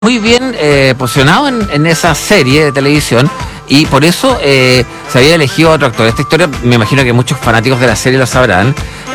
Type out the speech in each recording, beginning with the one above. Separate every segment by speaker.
Speaker 1: Muy bien posicionado en esa serie de televisión y por eso se había elegido a otro actor. Esta historia me imagino que muchos fanáticos de la serie lo sabrán,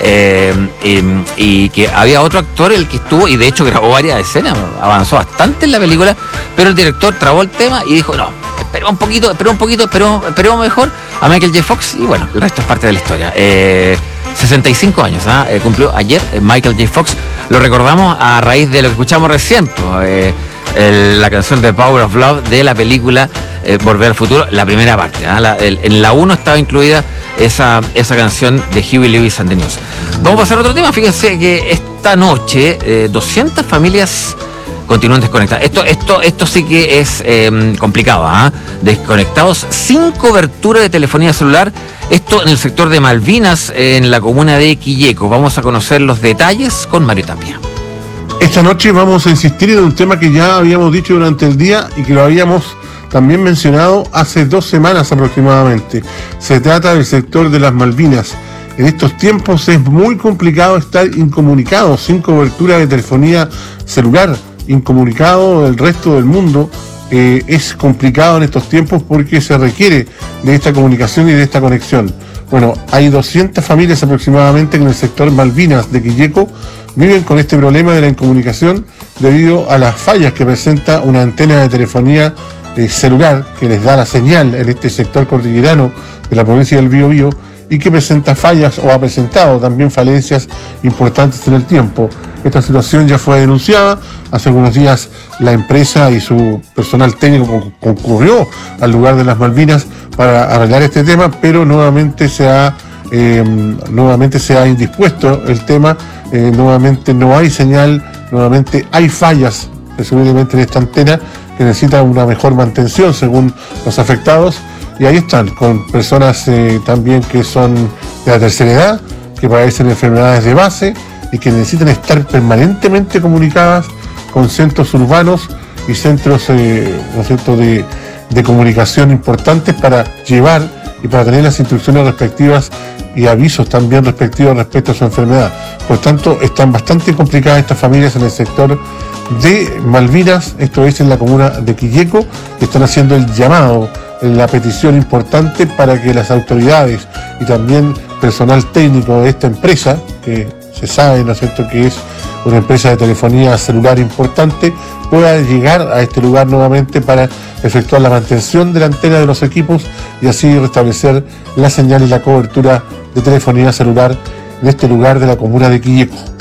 Speaker 1: y que había otro actor el que estuvo y de hecho grabó varias escenas, avanzó bastante en la película, pero el director trabó el tema y dijo no, esperemos un poquito, esperemos mejor a Michael J. Fox y bueno, el resto es parte de la historia. 65 años cumplió ayer Michael J. Fox. Lo recordamos a raíz de lo que escuchamos recién, la canción de Power of Love de la película Volver al Futuro, la primera parte. En la 1 estaba incluida esa canción de Huey Lewis and the News. Vamos a pasar a otro tema. Fíjense que esta noche 200 familias continúan desconectadas. Esto sí que es complicado. Desconectados sin cobertura de telefonía celular. Esto en el sector de Malvinas, en la comuna de Quilleco. Vamos a conocer los detalles con Mario Tapia.
Speaker 2: Esta noche vamos a insistir en un tema que ya habíamos dicho durante el día y que lo habíamos también mencionado hace 2 semanas aproximadamente. Se trata del sector de las Malvinas. En estos tiempos es muy complicado estar incomunicado, sin cobertura de telefonía celular, incomunicado del resto del mundo. Es complicado en estos tiempos porque se requiere de esta comunicación y de esta conexión. Bueno, hay 200 familias aproximadamente en el sector Malvinas de Quilleco viven con este problema de la incomunicación debido a las fallas que presenta una antena de telefonía celular que les da la señal en este sector cordillerano de la provincia del Biobío y que presenta fallas o ha presentado también falencias importantes en el tiempo. Esta situación ya fue denunciada. Hace algunos días la empresa y su personal técnico concurrió al lugar de las Malvinas para arreglar este tema, pero nuevamente se ha indispuesto el tema, nuevamente no hay señal, nuevamente hay fallas, presumiblemente en esta antena que necesita una mejor mantención según los afectados, y ahí están, con personas también que son de la tercera edad, que padecen enfermedades de base y que necesitan estar permanentemente comunicadas con centros urbanos y centros de comunicación importantes para llevar y para tener las instrucciones respectivas y avisos también respectivos respecto a su enfermedad. Por tanto, están bastante complicadas estas familias en el sector de Malvinas, esto es en la comuna de Quilleco, que están haciendo el llamado, la petición importante para que las autoridades y también personal técnico de esta empresa, que se sabe, ¿no es cierto?, que es una empresa de telefonía celular importante, pueda llegar a este lugar nuevamente para efectuar la mantención de la antena de los equipos y así restablecer la señal y la cobertura de telefonía celular en este lugar de la comuna de Quilleco.